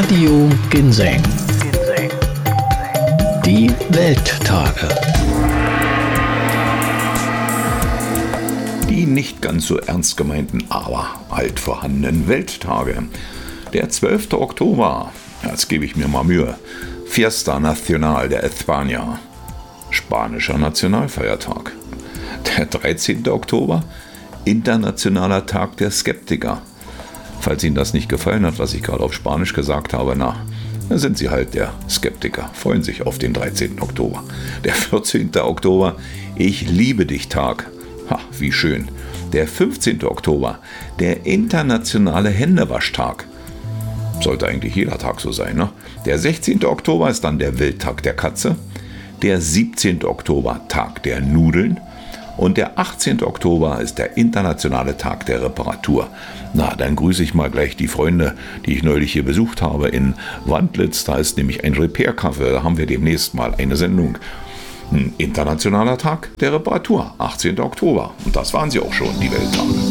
Radio Ginseng. Die Welttage. Die nicht ganz so ernst gemeinten, aber alt vorhandenen Welttage. Der 12. Oktober, jetzt gebe ich mir mal Mühe, Fiesta Nacional de España, spanischer Nationalfeiertag. Der 13. Oktober, Internationaler Tag der Skeptiker. Falls Ihnen das nicht gefallen hat, was ich gerade auf Spanisch gesagt habe, dann sind Sie halt der Skeptiker. Freuen sich auf den 13. Oktober. Der 14. Oktober, Ich liebe dich Tag. Ha, wie schön. Der 15. Oktober, der internationale Händewaschtag. Sollte eigentlich jeder Tag so sein, ne? Der 16. Oktober ist dann der Welttag der Katze. Der 17. Oktober, Tag der Nudeln. Und der 18. Oktober ist der internationale Tag der Reparatur. Na, dann grüße ich mal gleich die Freunde, die ich neulich hier besucht habe in Wandlitz. Da ist nämlich ein Repair-Café. Da haben wir demnächst mal eine Sendung. Internationaler Tag der Reparatur, 18. Oktober. Und das waren sie auch schon, die Welttage.